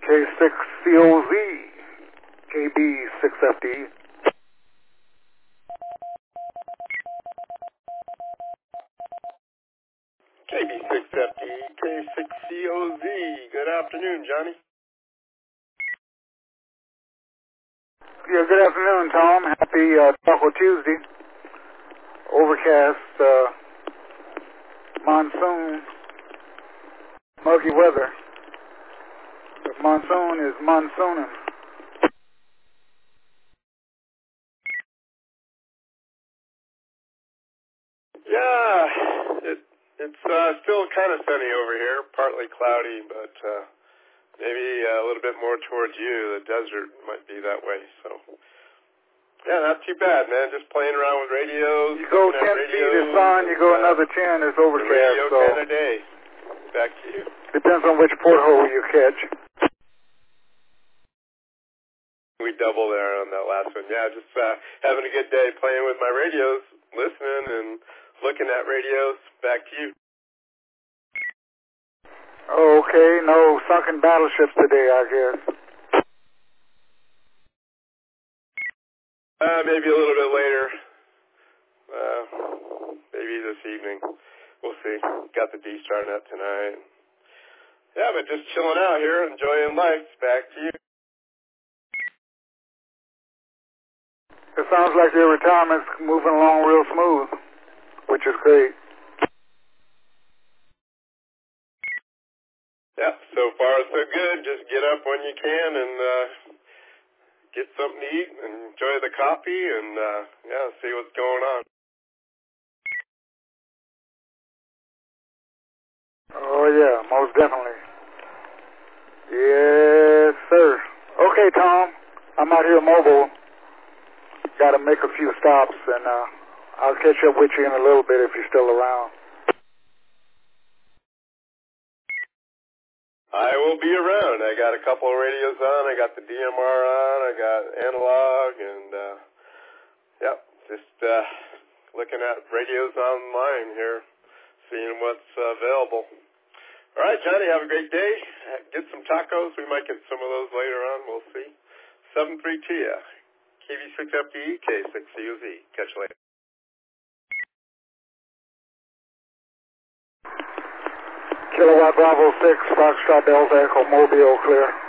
K6COZ, KB6FD. KB6FD, K6COZ. Good afternoon, Johnny. Yeah, good afternoon, Tom. Happy Taco Tuesday. Overcast, monsoon, muggy weather. The monsoon is monsooning. Yeah, it's still kind of sunny over here, partly cloudy, but maybe a little bit more towards you. The desert might be that way, so. Yeah, not too bad, man. Just playing around with radios. You go 10 feet, it's sun. You go another 10, it's overcast. Radio so kind of day. Back to you. Depends on which porthole you catch. We double there on that last one. Yeah, just having a good day playing with my radios, listening and looking at radios. Back to you. Okay, no sunken battleships today, I guess. Maybe a little bit later. Maybe this evening. We'll see. Got the D-Star net tonight. Yeah, but just chilling out here, enjoying life. Back to you. It sounds like your retirement's moving along real smooth, which is great. Yeah, so far so good. Just get up when you can and get something to eat and enjoy the coffee and, see what's going on. Oh, yeah, most definitely. Yes, sir. Okay, Tom, I'm out here mobile. Got to make a few stops, and I'll catch up with you in a little bit if you're still around. I will be around. I got a couple of radios on. I got the DMR on. I got analog, and just looking at radios online here, seeing what's available. All right, Johnny, have a great day. Get some tacos. We might get some of those later on. We'll see. 7-3 to you. KB6FD, K6COZ. Catch you later. Kilowatt Bravo 6, Foxtrot Delta Echo, Mobile, clear.